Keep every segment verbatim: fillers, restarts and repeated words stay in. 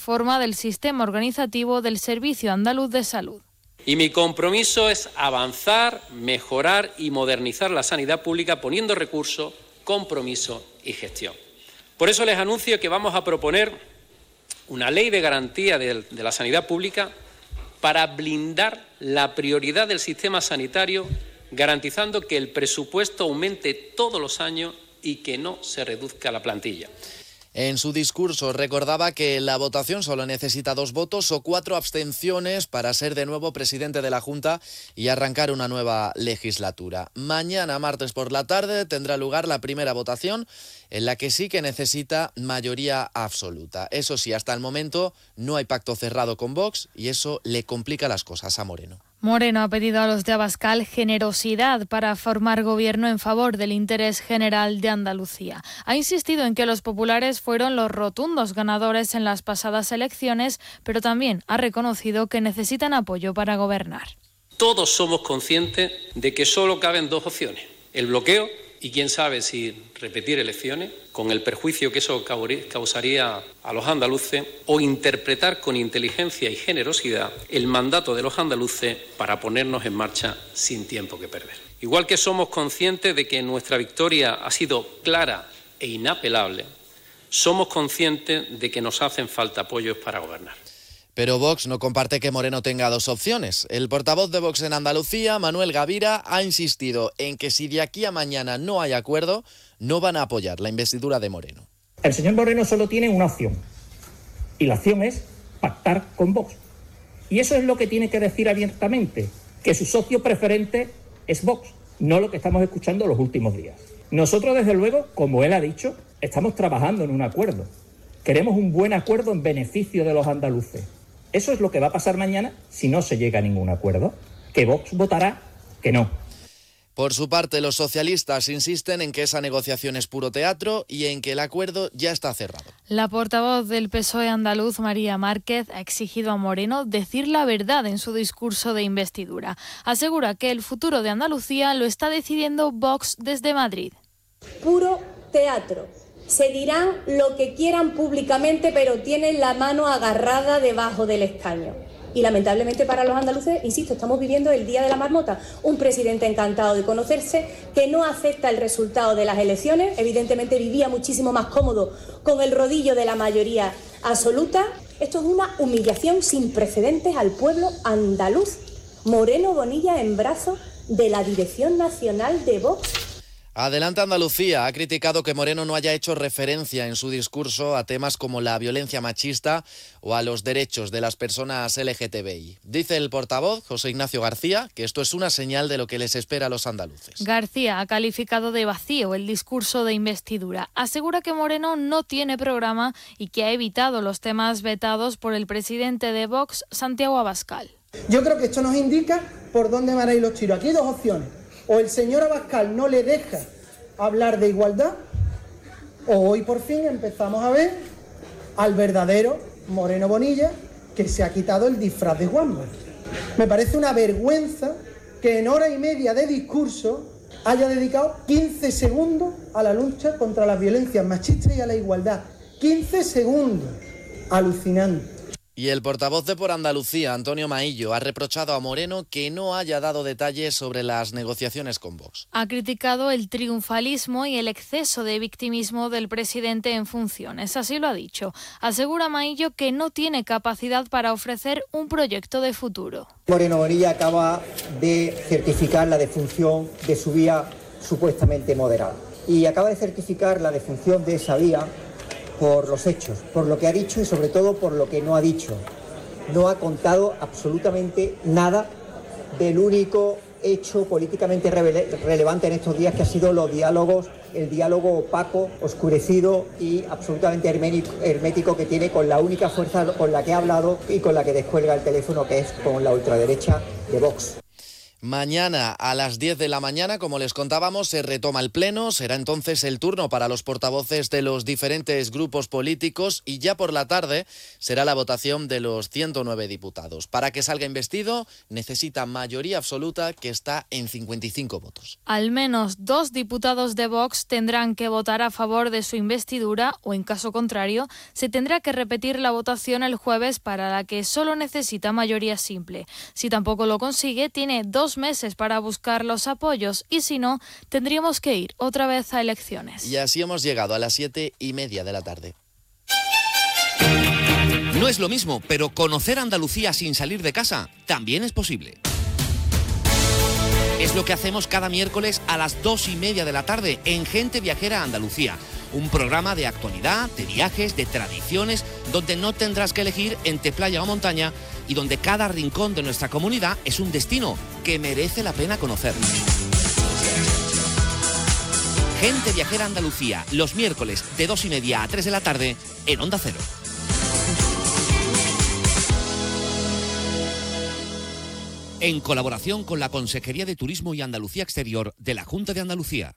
reforma del sistema organizativo del Servicio Andaluz de Salud. Y mi compromiso es avanzar, mejorar y modernizar la sanidad pública poniendo recursos, compromiso y gestión. Por eso les anuncio que vamos a proponer una ley de garantía de, de la sanidad pública para blindar la prioridad del sistema sanitario, garantizando que el presupuesto aumente todos los años y que no se reduzca la plantilla. En su discurso recordaba que la votación solo necesita dos votos o cuatro abstenciones para ser de nuevo presidente de la Junta y arrancar una nueva legislatura. Mañana, martes por la tarde, tendrá lugar la primera votación en la que sí que necesita mayoría absoluta. Eso sí, hasta el momento no hay pacto cerrado con Vox y eso le complica las cosas a Moreno. Moreno ha pedido a los de Abascal generosidad para formar gobierno en favor del interés general de Andalucía. Ha insistido en que los populares fueron los rotundos ganadores en las pasadas elecciones, pero también ha reconocido que necesitan apoyo para gobernar. Todos somos conscientes de que solo caben dos opciones: el bloqueo y quién sabe si repetir elecciones, con el perjuicio que eso causaría a los andaluces, o interpretar con inteligencia y generosidad el mandato de los andaluces para ponernos en marcha sin tiempo que perder. Igual que somos conscientes de que nuestra victoria ha sido clara e inapelable, somos conscientes de que nos hacen falta apoyos para gobernar. Pero Vox no comparte que Moreno tenga dos opciones. El portavoz de Vox en Andalucía, Manuel Gavira, ha insistido en que si de aquí a mañana no hay acuerdo, no van a apoyar la investidura de Moreno. El señor Moreno solo tiene una opción, y la opción es pactar con Vox. Y eso es lo que tiene que decir abiertamente, que su socio preferente es Vox, no lo que estamos escuchando los últimos días. Nosotros, desde luego, como él ha dicho, estamos trabajando en un acuerdo. Queremos un buen acuerdo en beneficio de los andaluces. Eso es lo que va a pasar mañana si no se llega a ningún acuerdo, que Vox votará que no. Por su parte, los socialistas insisten en que esa negociación es puro teatro y en que el acuerdo ya está cerrado. La portavoz del P S O E andaluz, María Márquez, ha exigido a Moreno decir la verdad en su discurso de investidura. Asegura que el futuro de Andalucía lo está decidiendo Vox desde Madrid. Puro teatro. Se dirán lo que quieran públicamente, pero tienen la mano agarrada debajo del escaño. Y lamentablemente para los andaluces, insisto, estamos viviendo el día de la marmota. Un presidente encantado de conocerse, que no acepta el resultado de las elecciones, evidentemente vivía muchísimo más cómodo con el rodillo de la mayoría absoluta. Esto es una humillación sin precedentes al pueblo andaluz. Moreno Bonilla en brazos de la Dirección Nacional de Vox. Adelante Andalucía ha criticado que Moreno no haya hecho referencia en su discurso a temas como la violencia machista o a los derechos de las personas L G T B I. Dice el portavoz, José Ignacio García, que esto es una señal de lo que les espera a los andaluces. García ha calificado de vacío el discurso de investidura. Asegura que Moreno no tiene programa y que ha evitado los temas vetados por el presidente de Vox, Santiago Abascal. Yo creo que esto nos indica por dónde van a ir los tiros. Aquí hay dos opciones. O el señor Abascal no le deja hablar de igualdad, o hoy por fin empezamos a ver al verdadero Moreno Bonilla, que se ha quitado el disfraz de Juanma. Me parece una vergüenza que en hora y media de discurso haya dedicado quince segundos a la lucha contra las violencias machistas y a la igualdad. quince segundos. Alucinante. Y el portavoz de Por Andalucía, Antonio Maillo, ha reprochado a Moreno que no haya dado detalles sobre las negociaciones con Vox. Ha criticado el triunfalismo y el exceso de victimismo del presidente en funciones. Así lo ha dicho. Asegura Maillo que no tiene capacidad para ofrecer un proyecto de futuro. Moreno Bonilla acaba de certificar la defunción de su vía supuestamente moderada. Y acaba de certificar la defunción de esa vía por los hechos, por lo que ha dicho y sobre todo por lo que no ha dicho. No ha contado absolutamente nada del único hecho políticamente rele- relevante en estos días, que ha sido los diálogos, el diálogo opaco, oscurecido y absolutamente hermético, hermético que tiene con la única fuerza con la que ha hablado y con la que descuelga el teléfono, que es con la ultraderecha de Vox. Mañana a las diez de la mañana, como les contábamos, se retoma el pleno. Será entonces el turno para los portavoces de los diferentes grupos políticos y ya por la tarde será la votación de los ciento nueve diputados. Para que salga investido necesita mayoría absoluta, que está en cincuenta y cinco votos. Al menos dos diputados de Vox tendrán que votar a favor de su investidura o, en caso contrario, se tendrá que repetir la votación el jueves, para la que solo necesita mayoría simple. Si tampoco lo consigue, tiene dos meses para buscar los apoyos y si no, tendríamos que ir otra vez a elecciones. Y así hemos llegado a las siete y media de la tarde. No es lo mismo, pero conocer Andalucía sin salir de casa también es posible. Es lo que hacemos cada miércoles a las dos y media de la tarde en Gente Viajera Andalucía. Un programa de actualidad, de viajes, de tradiciones, donde no tendrás que elegir entre playa o montaña y donde cada rincón de nuestra comunidad es un destino que merece la pena conocer. Gente Viajera Andalucía, los miércoles de dos y media a tres de la tarde en Onda Cero. En colaboración con la Consejería de Turismo y Andalucía Exterior de la Junta de Andalucía.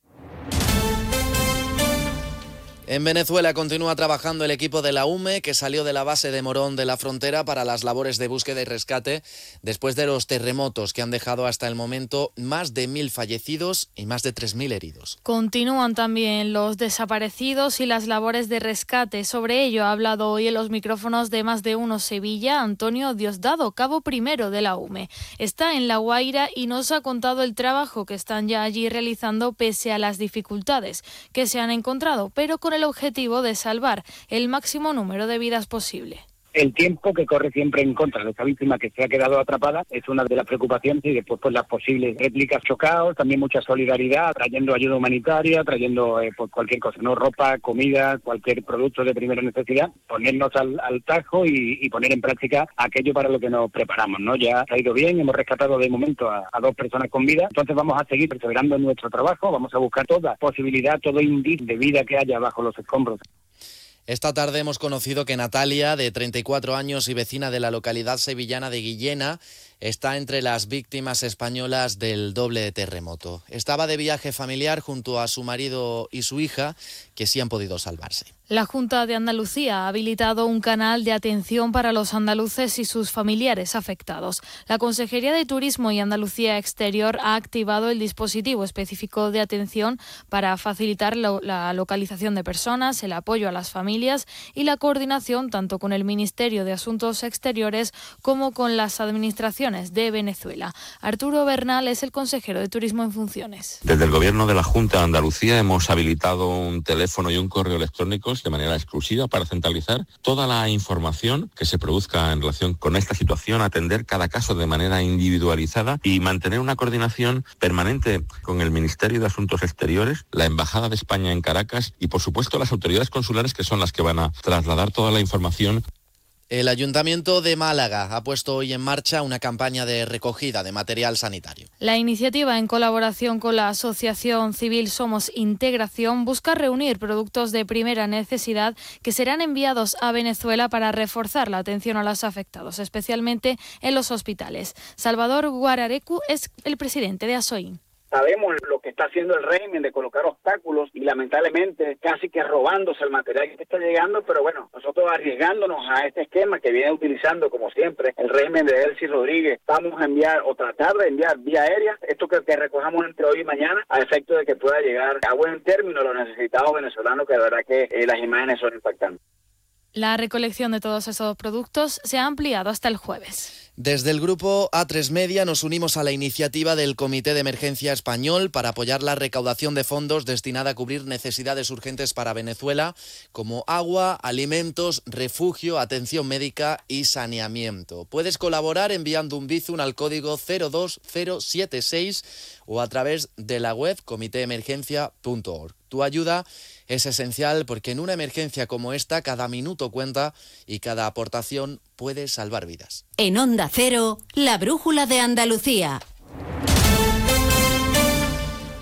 En Venezuela continúa trabajando el equipo de la U M E, que salió de la base de Morón de la Frontera para las labores de búsqueda y rescate después de los terremotos que han dejado hasta el momento más de mil fallecidos y más de tres mil heridos. Continúan también los desaparecidos y las labores de rescate. Sobre ello ha hablado hoy en los micrófonos de Más de Uno Sevilla Antonio Diosdado, cabo primero de la U M E. Está en La Guaira y nos ha contado el trabajo que están ya allí realizando pese a las dificultades que se han encontrado, pero con el objetivo de salvar el máximo número de vidas posible. El tiempo que corre siempre en contra de esta víctima que se ha quedado atrapada es una de las preocupaciones, y después pues las posibles réplicas chocados, también mucha solidaridad, trayendo ayuda humanitaria, trayendo eh, pues cualquier cosa, no ropa, comida, cualquier producto de primera necesidad, ponernos al, al tajo y, y poner en práctica aquello para lo que nos preparamos, ¿no? Ya ha ido bien, hemos rescatado de momento a, a dos personas con vida, entonces vamos a seguir perseverando en nuestro trabajo, vamos a buscar toda posibilidad, todo indicio de vida que haya bajo los escombros. Esta tarde hemos conocido que Natalia, de treinta y cuatro años y vecina de la localidad sevillana de Guillena, está entre las víctimas españolas del doble terremoto. Estaba de viaje familiar junto a su marido y su hija, que sí han podido salvarse. La Junta de Andalucía ha habilitado un canal de atención para los andaluces y sus familiares afectados. La Consejería de Turismo y Andalucía Exterior ha activado el dispositivo específico de atención para facilitar lo, la localización de personas, el apoyo a las familias y la coordinación tanto con el Ministerio de Asuntos Exteriores como con las administraciones de Venezuela. Arturo Bernal es el consejero de Turismo en funciones. Desde el Gobierno de la Junta de Andalucía hemos habilitado un teléfono y un correo electrónicos de manera exclusiva para centralizar toda la información que se produzca en relación con esta situación, atender cada caso de manera individualizada y mantener una coordinación permanente con el Ministerio de Asuntos Exteriores, la Embajada de España en Caracas y, por supuesto, las autoridades consulares, que son las que van a trasladar toda la información. El Ayuntamiento de Málaga ha puesto hoy en marcha una campaña de recogida de material sanitario. La iniciativa, en colaboración con la Asociación Civil Somos Integración, busca reunir productos de primera necesidad que serán enviados a Venezuela para reforzar la atención a los afectados, especialmente en los hospitales. Salvador Guararecu es el presidente de ASOIN. Sabemos lo que está haciendo el régimen de colocar obstáculos y lamentablemente casi que robándose el material que está llegando, pero bueno, nosotros arriesgándonos a este esquema que viene utilizando como siempre el régimen de Delcy Rodríguez, vamos a enviar o tratar de enviar vía aérea esto que, que recojamos entre hoy y mañana a efecto de que pueda llegar a buen término los necesitados venezolanos, que de verdad que eh, las imágenes son impactantes. La recolección de todos esos productos se ha ampliado hasta el jueves. Desde el grupo A tres Media nos unimos a la iniciativa del Comité de Emergencia Español para apoyar la recaudación de fondos destinada a cubrir necesidades urgentes para Venezuela, como agua, alimentos, refugio, atención médica y saneamiento. Puedes colaborar enviando un bizum al código cero dos cero siete seis o a través de la web comité emergencia punto org. Tu ayuda es esencial porque en una emergencia como esta cada minuto cuenta y cada aportación puede salvar vidas. En Onda Cero, la brújula de Andalucía.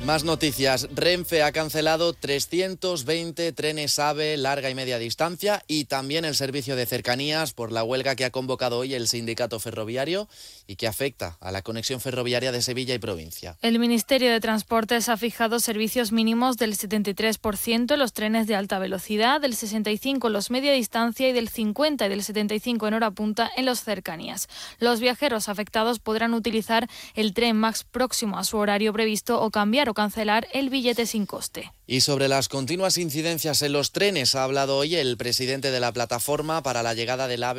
Más noticias. Renfe ha cancelado trescientos veinte trenes AVE larga y media distancia y también el servicio de cercanías por la huelga que ha convocado hoy el sindicato ferroviario y que afecta a la conexión ferroviaria de Sevilla y provincia. El Ministerio de Transportes ha fijado servicios mínimos del setenta y tres por ciento en los trenes de alta velocidad, del sesenta y cinco por ciento en los media distancia y del cincuenta y del setenta y cinco por ciento en hora punta en los cercanías. Los viajeros afectados podrán utilizar el tren más próximo a su horario previsto o cambiar o cancelar el billete sin coste. Y sobre las continuas incidencias en los trenes ha hablado hoy el presidente de la plataforma para la llegada del AVE